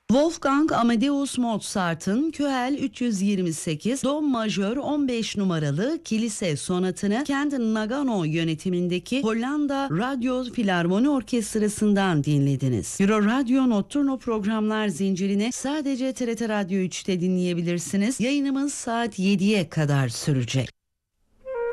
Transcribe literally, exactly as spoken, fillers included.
Wolfgang Amadeus Mozart'ın Köhel üç yüz yirmi sekiz Do majör on beş numaralı kilise sonatını Kent Nagano yönetimindeki Hollanda Radyo Filarmoni Orkestrası'ndan dinlediniz. Euro Radyo Notturno programlar zincirini sadece T R T Radyo üçte dinleyebilirsiniz. Yayınımız saat yediye kadar sürecek.